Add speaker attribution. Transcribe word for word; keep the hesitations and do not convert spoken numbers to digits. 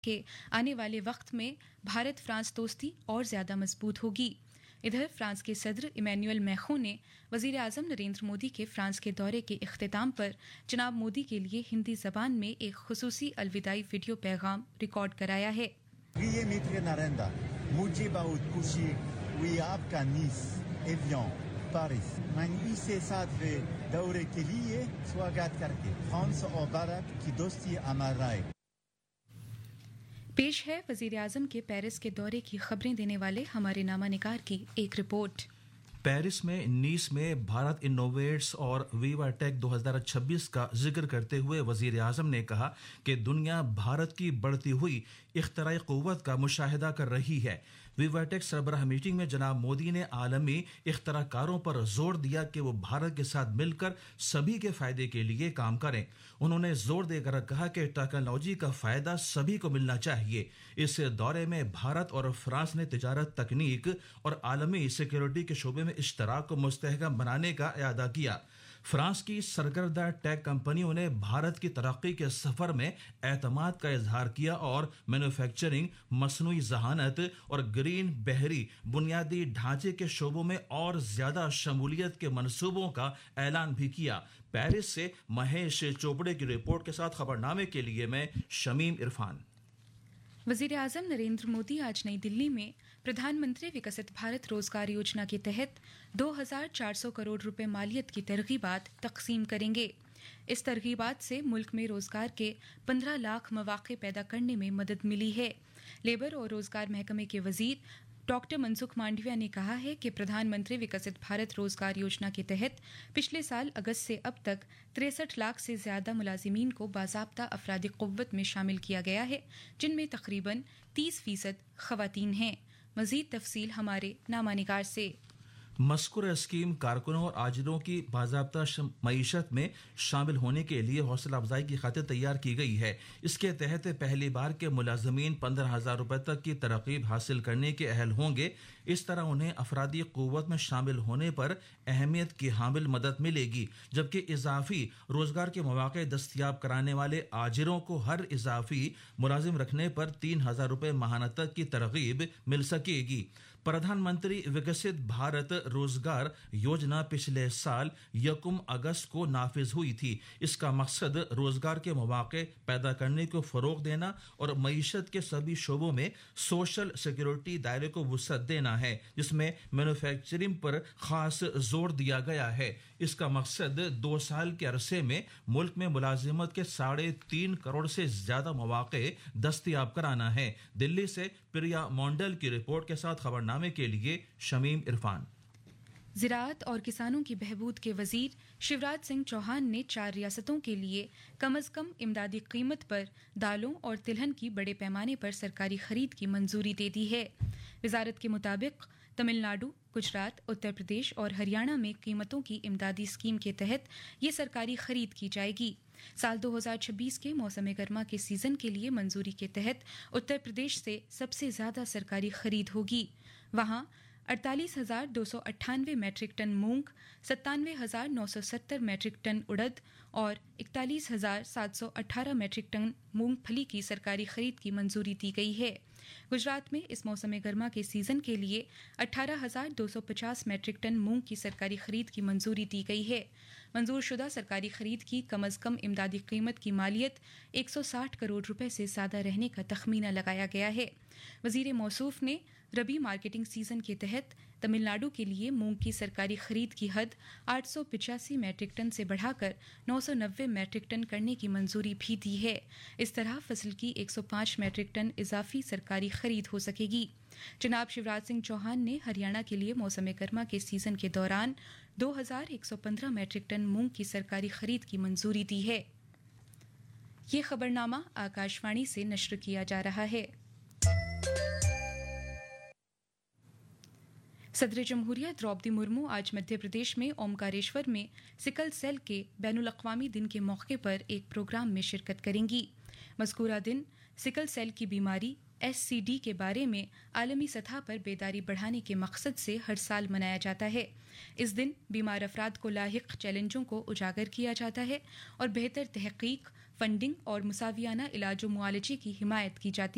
Speaker 1: کہ آنے والے وقت میں بھارت فرانس دوستی اور زیادہ مضبوط ہوگی. ادھر فرانس کے صدر ایمینوئل میخوں نے وزیر اعظم نریندر مودی کے فرانس کے دورے کے اختتام پر جناب مودی کے لیے ہندی زبان میں ایک خصوصی الوداعی ویڈیو پیغام ریکارڈ کرایا ہے.
Speaker 2: پریے میٹر نریندر مجھے بہت خوشی ہوئی آپ کا نیس ایویون پاریس میں سے ساتھ دورے کے لیے سواگت کر کے فرانس اور بھارت کی دوستی ہمارا ہے.
Speaker 1: پیش ہے وزیر اعظم کے پیرس کے دورے کی خبریں دینے والے ہمارے نامہ نگار کی ایک رپورٹ.
Speaker 3: پیرس میں نیس میں بھارت انوویٹس اور ویوا ٹیک دو ہزار چھبیس کا ذکر کرتے ہوئے وزیر اعظم نے کہا کہ دنیا بھارت کی بڑھتی ہوئی اختراعی قوت کا مشاہدہ کر رہی ہے. ویوا ٹیک سربراہ میٹنگ میں جناب مودی نے عالمی اختراع کاروں پر زور دیا کہ وہ بھارت کے ساتھ مل کر سبھی کے فائدے کے لیے کام کریں. انہوں نے زور دے کر کہا کہ ٹیکنالوجی کا فائدہ سبھی کو ملنا چاہیے. اس دورے میں بھارت اور فرانس نے تجارت، تکنیک اور عالمی سیکیورٹی کے شعبے میں اشتراک کو مستحکم بنانے کا اعادہ کیا. فرانس کی سرکردہ ٹیک کمپنیوں نے بھارت کی ترقی کے سفر میں اعتماد کا اظہار کیا اور مینوفیکچرنگ، مصنوعی ذہانت اور گرین بحری بنیادی ڈھانچے کے شعبوں میں اور زیادہ شمولیت کے منصوبوں کا اعلان بھی کیا. پیرس سے مہیش چوپڑے کی رپورٹ کے ساتھ خبرنامے کے لیے میں شمیم عرفان.
Speaker 1: وزیر اعظم نریندر مودی آج نئی دلی میں پردھان منتری وکست بھارت روزگار یوجنا کے تحت دو ہزار چار سو کروڑ روپے مالیت کی ترغیبات تقسیم کریں گے. اس ترغیبات سے ملک میں روزگار کے پندرہ لاکھ مواقع پیدا کرنے میں مدد ملی ہے. لیبر اور روزگار محکمے کے وزیر ڈاکٹر منسکھ مانڈویا نے کہا ہے کہ پردھان منتری وکست بھارت روزگار یوجنا کے تحت پچھلے سال اگست سے اب تک تریسٹھ لاکھ سے زیادہ ملازمین کو باضابطہ افرادی قوت میں شامل کیا گیا ہے، جن میں تقریباً تیس فیصد خواتین ہیں. مزید تفصیل ہمارے نامہ نگار سے.
Speaker 3: مذکورہ اسکیم کارکنوں اور آجروں کی باضابطہ معیشت میں شامل ہونے کے لیے حوصلہ افزائی کی خاطر تیار کی گئی ہے. اس کے تحت پہلی بار کے ملازمین پندرہ ہزار روپے تک کی ترغیب حاصل کرنے کے اہل ہوں گے. اس طرح انہیں افرادی قوت میں شامل ہونے پر اہمیت کی حامل مدد ملے گی، جبکہ اضافی روزگار کے مواقع دستیاب کرانے والے آجروں کو ہر اضافی ملازم رکھنے پر تین ہزار روپے ماہانہ تک کی ترغیب مل سکے گی. پردھان منتری وکست بھارت روزگار یوجنا پچھلے سال یکم اگست کو نافذ ہوئی تھی. اس کا مقصد روزگار کے مواقع پیدا کرنے کو فروغ دینا اور معیشت کے سبھی شعبوں میں سوشل سیکورٹی دائرے کو وسعت دینا ہے، جس میں مینوفیکچرنگ پر خاص زور دیا گیا ہے. اس کا مقصد دو سال کے عرصے میں ملک میں ملازمت کے ساڑھے تین کروڑ سے زیادہ مواقع دستیاب کرانا ہے. دلی سے پریا مونڈل کی رپورٹ کے ساتھ خبرنامے کے لیے شمیم عرفان.
Speaker 1: زراعت اور کسانوں کی بہبود کے وزیر شیوراج سنگھ چوہان نے چار ریاستوں کے لیے کم از کم امدادی قیمت پر دالوں اور تلہن کی بڑے پیمانے پر سرکاری خرید کی منظوری دے دی ہے. وزارت کے مطابق تمل ناڈو، گجرات، اتر پردیش اور ہریانہ میں قیمتوں کی امدادی اسکیم کے تحت یہ سرکاری خرید کی جائے گی. سال دو ہزار چھبیس کے موسم گرما کے سیزن کے لیے منظوری کے تحت اتر پردیش سے سب سے زیادہ سرکاری خرید ہوگی. وہاں اڑتالیس ہزار دو سو اٹھانوے میٹرک ٹن مونگ، ستانوے ہزار نو سو ستر میٹرک ٹن اڑد اور اکتالیس ہزار سات سو اٹھارہ میٹرک ٹن مونگ پھلی کی سرکاری خرید کی منظوری دی گئی ہے. گجرات میں اس موسم گرما کے سیزن کے لیے اٹھارہ ہزار دو سو پچاس میٹرک ٹن مونگ کی سرکاری خرید کی منظوری دی گئی ہے. منظور شدہ سرکاری خرید کی کم از کم امدادی قیمت کی مالیت ایک سو ساٹھ کروڑ روپے سے زیادہ رہنے کا تخمینہ لگایا گیا ہے. وزیر موصوف نے ربی مارکیٹنگ سیزن کے تحت تمل ناڈو کے لیے مونگ کی سرکاری خرید کی حد آٹھ سو پچاسی میٹرک ٹن سے بڑھا کر نو سو نوے میٹرک ٹن کرنے کی منظوری بھی دی ہے. اس طرح فصل کی ایک سو پانچ میٹرک ٹن اضافی سرکاری خرید ہو سکے گی. جناب شیوراج سنگھ چوہان نے ہریانہ کے لیے موسم گرما کے سیزن کے دوران دو ہزار ایک سو پندرہ میٹرک ٹن مونگ کی سرکاری خرید کی منظوری دی ہے. یہ خبرنامہ آکاش وانی سے نشر کیا جا رہا ہے. صدر جمہوریہ دروپدی مرمو آج مدھیہ پردیش میں اومکاریشور میں سکل سیل کے بین الاقوامی دن کے موقع پر ایک پروگرام میں شرکت کریں گی. مذکورہ دن سکل سیل کی بیماری ایس سی ڈی کے بارے میں عالمی سطح پر بیداری بڑھانے کے مقصد سے ہر سال منایا جاتا ہے. اس دن بیمار افراد کو لاحق چیلنجوں کو اجاگر کیا جاتا ہے اور بہتر تحقیق، فنڈنگ اور مساویانہ علاج و معالجے کی حمایت کی جاتی ہے.